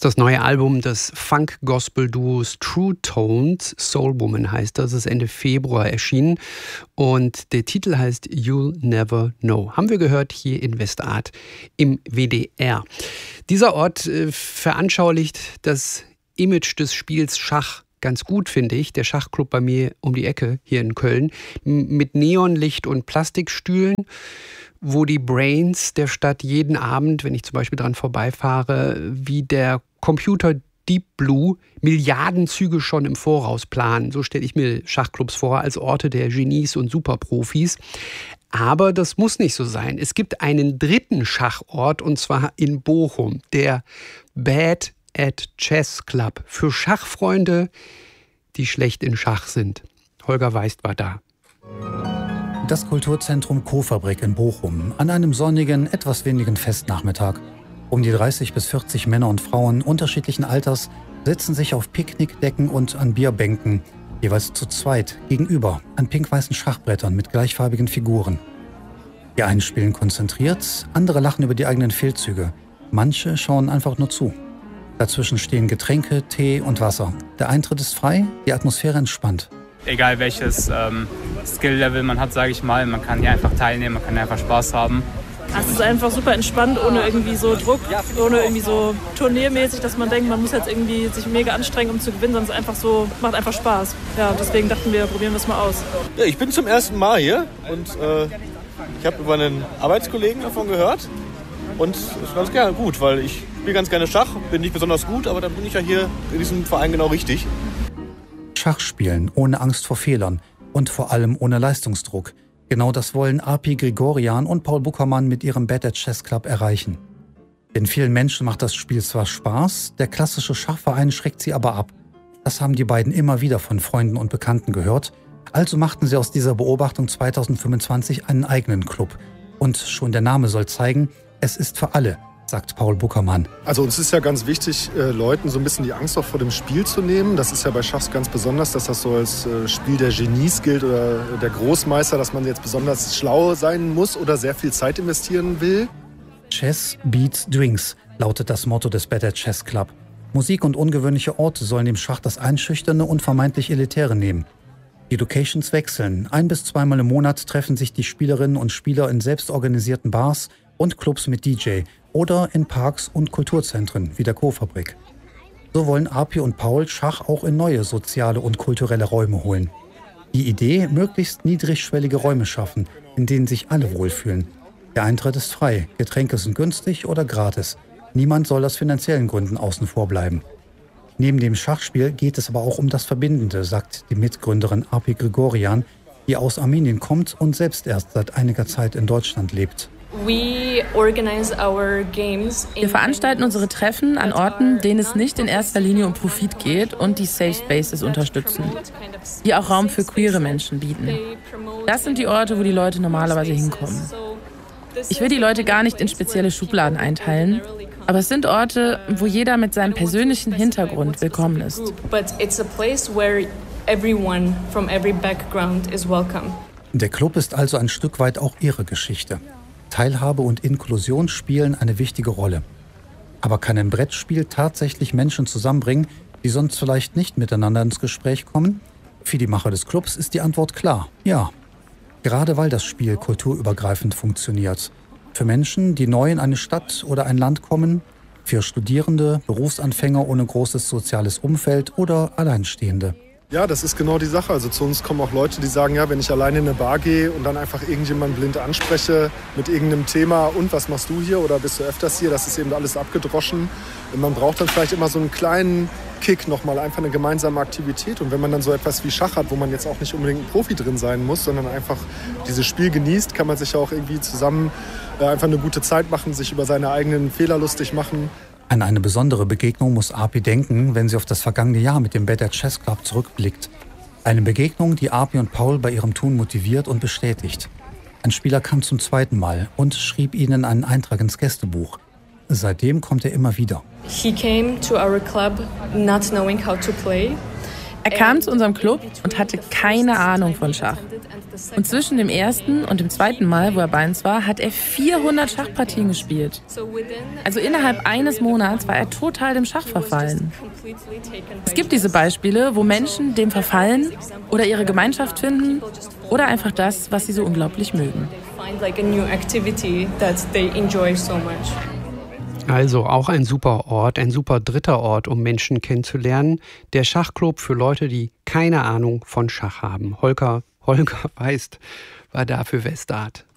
ist das neue Album des Funk-Gospel-Duos True Tones. Soul Woman heißt das, ist Ende Februar erschienen. Und der Titel heißt You'll Never Know. Haben wir gehört hier in Westart im WDR. Dieser Ort veranschaulicht das Image des Spiels Schach ganz gut, finde ich. Der Schachclub bei mir um die Ecke hier in Köln mit Neonlicht und Plastikstühlen, wo die Brains der Stadt jeden Abend, wenn ich zum Beispiel dran vorbeifahre, wie der Computer Deep Blue Milliardenzüge schon im Voraus planen. So stelle ich mir Schachclubs vor, als Orte der Genies und Superprofis. Aber das muss nicht so sein. Es gibt einen dritten Schachort, und zwar in Bochum, der Bad at Chess Club. Für Schachfreunde, die schlecht in Schach sind. Holger Weist war da. Das Kulturzentrum Kohfabrik in Bochum an einem sonnigen, etwas windigen Festnachmittag. Um die 30 bis 40 Männer und Frauen unterschiedlichen Alters sitzen sich auf Picknickdecken und an Bierbänken, jeweils zu zweit, gegenüber, an pink-weißen Schachbrettern mit gleichfarbigen Figuren. Die einen spielen konzentriert, andere lachen über die eigenen Fehlzüge. Manche schauen einfach nur zu. Dazwischen stehen Getränke, Tee und Wasser. Der Eintritt ist frei, die Atmosphäre entspannt. Egal welches Skill-Level man hat, sage ich mal, man kann hier einfach teilnehmen, man kann hier einfach Spaß haben. Es ist einfach super entspannt, ohne irgendwie so Druck, ohne irgendwie so turniermäßig, dass man denkt, man muss jetzt irgendwie sich mega anstrengen, um zu gewinnen, sondern es ist einfach so, macht einfach Spaß. Ja, deswegen dachten wir, probieren wir es mal aus. Ja, ich bin zum ersten Mal hier und ich habe über einen Arbeitskollegen davon gehört und es ist ganz gerne gut, weil ich spiele ganz gerne Schach, bin nicht besonders gut, aber dann bin ich ja hier in diesem Verein genau richtig. Schach spielen ohne Angst vor Fehlern und vor allem ohne Leistungsdruck. Genau das wollen Arpi Grigorian und Paul Buckermann mit ihrem Bad at Chess Club erreichen. Den vielen Menschen macht das Spiel zwar Spaß, der klassische Schachverein schreckt sie aber ab. Das haben die beiden immer wieder von Freunden und Bekannten gehört. Also machten sie aus dieser Beobachtung 2025 einen eigenen Club. Und schon der Name soll zeigen, es ist für alle, sagt Paul Buckermann. Also uns ist ja ganz wichtig, Leuten so ein bisschen die Angst auch vor dem Spiel zu nehmen. Das ist ja bei Schachs ganz besonders, dass das so als Spiel der Genies gilt oder der Großmeister, dass man jetzt besonders schlau sein muss oder sehr viel Zeit investieren will. Chess beats Drinks lautet das Motto des Bad at Chess Club. Musik und ungewöhnliche Orte sollen dem Schach das Einschüchternde und vermeintlich Elitäre nehmen. Die Locations wechseln. 1- bis 2-mal im Monat treffen sich die Spielerinnen und Spieler in selbstorganisierten Bars und Clubs mit DJ oder in Parks und Kulturzentren wie der Kohfabrik. So wollen Arpi und Paul Schach auch in neue soziale und kulturelle Räume holen. Die Idee, möglichst niedrigschwellige Räume schaffen, in denen sich alle wohlfühlen. Der Eintritt ist frei, Getränke sind günstig oder gratis. Niemand soll aus finanziellen Gründen außen vor bleiben. Neben dem Schachspiel geht es aber auch um das Verbindende, sagt die Mitgründerin Arpi Grigorian, die aus Armenien kommt und selbst erst seit einiger Zeit in Deutschland lebt. Wir veranstalten unsere Treffen an Orten, denen es nicht in erster Linie um Profit geht und die Safe Spaces unterstützen, die auch Raum für queere Menschen bieten. Das sind die Orte, wo die Leute normalerweise hinkommen. Ich will die Leute gar nicht in spezielle Schubladen einteilen, aber es sind Orte, wo jeder mit seinem persönlichen Hintergrund willkommen ist. Der Club ist also ein Stück weit auch ihre Geschichte. Teilhabe und Inklusion spielen eine wichtige Rolle. Aber kann ein Brettspiel tatsächlich Menschen zusammenbringen, die sonst vielleicht nicht miteinander ins Gespräch kommen? Für die Macher des Clubs ist die Antwort klar, ja. Gerade weil das Spiel kulturübergreifend funktioniert. Für Menschen, die neu in eine Stadt oder ein Land kommen, für Studierende, Berufsanfänger ohne großes soziales Umfeld oder Alleinstehende. Ja, das ist genau die Sache. Also zu uns kommen auch Leute, die sagen, ja, wenn ich alleine in eine Bar gehe und dann einfach irgendjemanden blind anspreche mit irgendeinem Thema und was machst du hier oder bist du öfters hier, das ist eben alles abgedroschen. Und man braucht dann vielleicht immer so einen kleinen Kick nochmal, einfach eine gemeinsame Aktivität. Und wenn man dann so etwas wie Schach hat, wo man jetzt auch nicht unbedingt ein Profi drin sein muss, sondern einfach dieses Spiel genießt, kann man sich ja auch irgendwie zusammen einfach eine gute Zeit machen, sich über seine eigenen Fehler lustig machen. An eine besondere Begegnung muss Arpi denken, wenn sie auf das vergangene Jahr mit dem Bad at Chess Club zurückblickt. Eine Begegnung, die Arpi und Paul bei ihrem Tun motiviert und bestätigt. Ein Spieler kam zum zweiten Mal und schrieb ihnen einen Eintrag ins Gästebuch. Seitdem kommt er immer wieder. Er kam zu unserem Club und hatte keine Ahnung von Schach. Und zwischen dem ersten und dem zweiten Mal, wo er bei uns war, hat er 400 Schachpartien gespielt. Also innerhalb eines Monats war er total dem Schach verfallen. Es gibt diese Beispiele, wo Menschen dem verfallen oder ihre Gemeinschaft finden oder einfach das, was sie so unglaublich mögen. Also auch ein super Ort, ein super dritter Ort, um Menschen kennenzulernen. Der Schachclub für Leute, die keine Ahnung von Schach haben. Holger Weist war da für Westart.